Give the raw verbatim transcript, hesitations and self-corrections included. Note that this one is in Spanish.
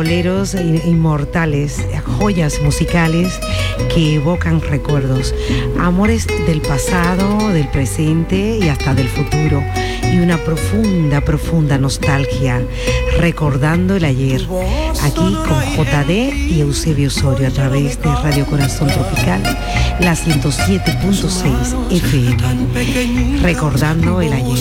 boleros inmortales, joyas musicales que evocan recuerdos, amores del pasado, del presente y hasta del futuro, y una profunda, profunda nostalgia, recordando el ayer, aquí con J D y Eusebio Osorio a través de Radio Corazón Tropical, la ciento siete punto seis F M, recordando el ayer.